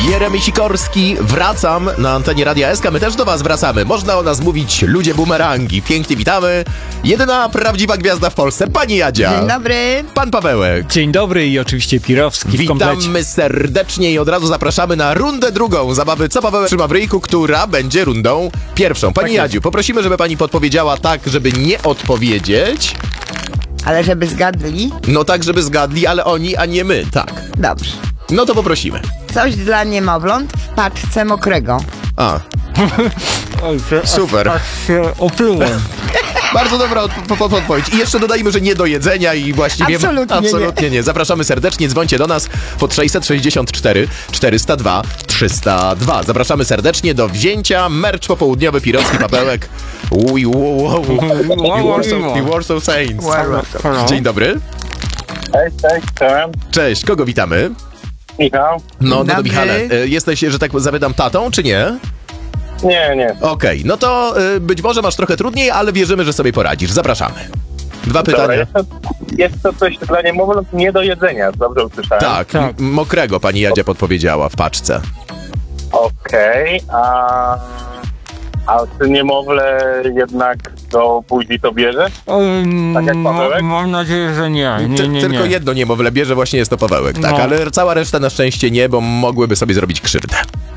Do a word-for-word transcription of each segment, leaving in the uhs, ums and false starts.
Jeremy Sikorski, wracam na antenie Radia S K. My też do was wracamy. Można o nas mówić ludzie bumerangi. Pięknie witamy. Jedyna prawdziwa gwiazda w Polsce, pani Jadzia. Dzień dobry. Pan Pawełek. Dzień dobry i oczywiście Pirowski w komplecie. Witamy serdecznie i od razu zapraszamy na rundę drugą zabawy Co Pawełek trzyma w ryjku, która będzie rundą pierwszą. Pani Tak Jadziu, poprosimy, żeby pani podpowiedziała tak, żeby nie odpowiedzieć. Ale żeby zgadli? No tak, żeby zgadli, ale oni, a nie my, tak. Dobrze. No to poprosimy. Coś dla niemowląt w paczce mokrego. A, Oj, że super. Aż, aż się oplułem. Bardzo dobra odp- pod- podpowiedź. I jeszcze dodajmy, że nie do jedzenia i właściwie... Absolutnie nie. absolutnie nie. Zapraszamy serdecznie, dzwońcie do nas pod sześćset sześćdziesiąt cztery czterysta dwa trzysta dwa. Zapraszamy serdecznie do wzięcia. Merch popołudniowy, Pirowski, Pawełek. Uj, wow, wow. I Warsaw, i Warsaw Saints. Dzień dobry. Cześć, cześć, cześć. Cześć, kogo witamy? Michał? No, no to Dobry. Michale, e, jesteś, że tak zapytam, tatą, czy nie? Nie, nie. Okej, no to y, być może masz trochę trudniej, ale wierzymy, że sobie poradzisz. Zapraszamy. Dwa Dobra, pytania. jest to, jest to coś dla niemowląt nie do jedzenia, dobrze usłyszałem? Tak, Tak. m- mokrego pani Jadzia podpowiedziała w paczce. Okej, a... A czy niemowlę jednak do buzi to bierze? Um, Tak jak Pawełek? Mam nadzieję, że nie. Nie, Ty, nie, tylko nie. jedno niemowlę bierze, właśnie jest to Pawełek, tak, No. ale cała reszta na szczęście nie, bo mogłyby sobie zrobić krzywdę.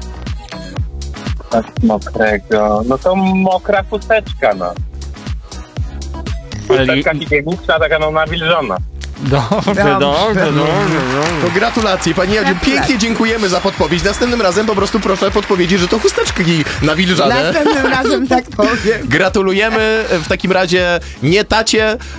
Tak, mokrego. No to mokra chusteczka, no. Ale- Chusteczka higieniczna, taka no nawilżona. Dobrze, Dobrze. dobrze, dobrze, dobrze. To gratulacje, pani Jadziu, Gratulacje. pięknie dziękujemy za podpowiedź. Następnym razem po prostu proszę podpowiedzieć, że to chusteczki nawilżane. Następnym razem tak powiem. Gratulujemy w takim razie nie tacie,